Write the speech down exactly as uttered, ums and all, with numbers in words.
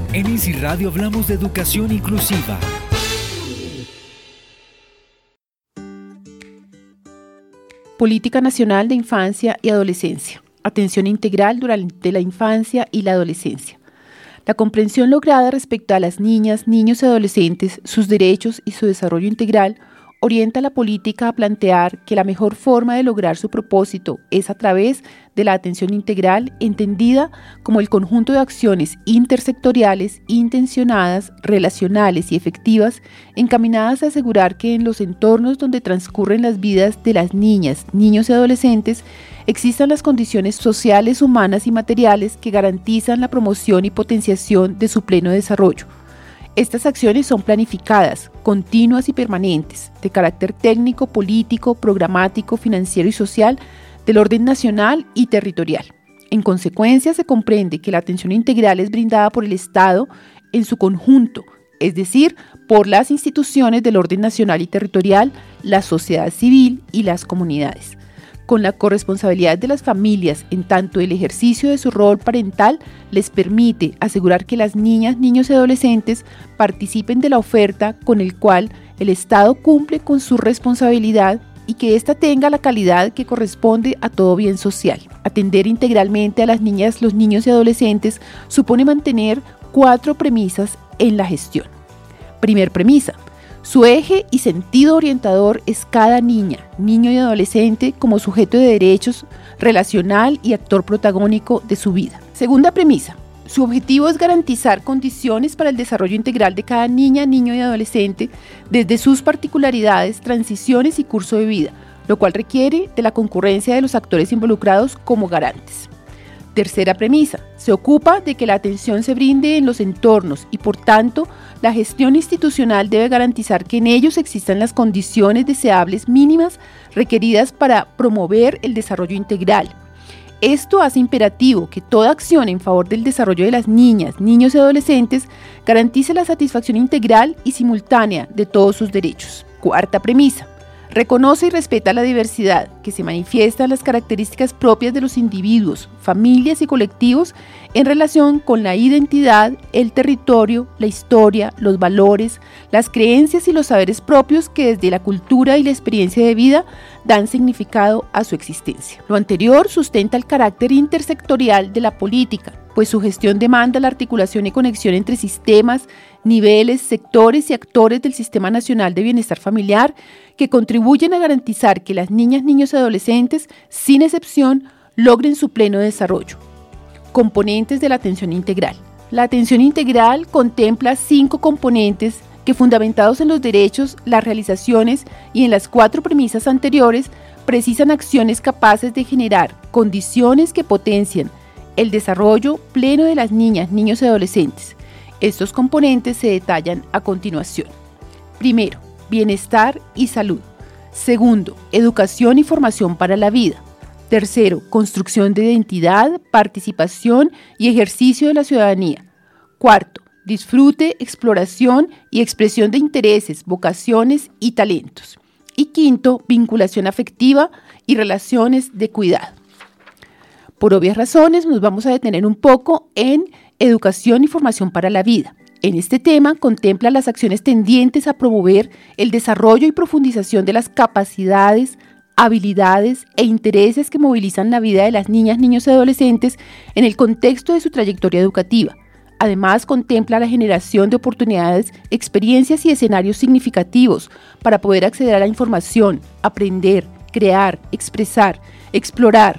En Easy Radio hablamos de educación inclusiva. Política Nacional de Infancia y Adolescencia. Atención integral durante la infancia y la adolescencia. La comprensión lograda respecto a las niñas, niños y adolescentes, sus derechos y su desarrollo integral orienta la política a plantear que la mejor forma de lograr su propósito es a través de la atención integral, entendida como el conjunto de acciones intersectoriales, intencionadas, relacionales y efectivas, encaminadas a asegurar que en los entornos donde transcurren las vidas de las niñas, niños y adolescentes existan las condiciones sociales, humanas y materiales que garantizan la promoción y potenciación de su pleno desarrollo. Estas acciones son planificadas, continuas y permanentes, de carácter técnico, político, programático, financiero y social, del orden nacional y territorial. En consecuencia, se comprende que la atención integral es brindada por el Estado en su conjunto, es decir, por las instituciones del orden nacional y territorial, la sociedad civil y las comunidades, con la corresponsabilidad de las familias en tanto el ejercicio de su rol parental les permite asegurar que las niñas, niños y adolescentes participen de la oferta con el cual el Estado cumple con su responsabilidad y que ésta tenga la calidad que corresponde a todo bien social. Atender integralmente a las niñas, los niños y adolescentes supone mantener cuatro premisas en la gestión. Primer premisa. Su eje y sentido orientador es cada niña, niño y adolescente como sujeto de derechos, relacional y actor protagónico de su vida. Segunda premisa. Su objetivo es garantizar condiciones para el desarrollo integral de cada niña, niño y adolescente desde sus particularidades, transiciones y curso de vida, lo cual requiere de la concurrencia de los actores involucrados como garantes. Tercera premisa. Se ocupa de que la atención se brinde en los entornos y, por tanto, la gestión institucional debe garantizar que en ellos existan las condiciones deseables mínimas requeridas para promover el desarrollo integral. Esto hace imperativo que toda acción en favor del desarrollo de las niñas, niños y adolescentes garantice la satisfacción integral y simultánea de todos sus derechos. Cuarta premisa. Reconoce y respeta la diversidad que se manifiesta en las características propias de los individuos, familias y colectivos en relación con la identidad, el territorio, la historia, los valores, las creencias y los saberes propios que desde la cultura y la experiencia de vida dan significado a su existencia. Lo anterior sustenta el carácter intersectorial de la política, pues su gestión demanda la articulación y conexión entre sistemas, niveles, sectores y actores del Sistema Nacional de Bienestar Familiar que contribuyen a garantizar que las niñas, niños y adolescentes, sin excepción, logren su pleno desarrollo. Componentes de la atención integral. La atención integral contempla cinco componentes que, fundamentados en los derechos, las realizaciones y en las cuatro premisas anteriores, precisan acciones capaces de generar condiciones que potencian el desarrollo pleno de las niñas, niños y adolescentes. Estos componentes se detallan a continuación. Primero, bienestar y salud. Segundo, educación y formación para la vida. Tercero, construcción de identidad, participación y ejercicio de la ciudadanía. Cuarto, disfrute, exploración y expresión de intereses, vocaciones y talentos. Y quinto, vinculación afectiva y relaciones de cuidado. Por obvias razones, nos vamos a detener un poco en educación y formación para la vida. En este tema contempla las acciones tendientes a promover el desarrollo y profundización de las capacidades, habilidades e intereses que movilizan la vida de las niñas, niños y adolescentes en el contexto de su trayectoria educativa. Además, contempla la generación de oportunidades, experiencias y escenarios significativos para poder acceder a la información, aprender, crear, expresar, explorar,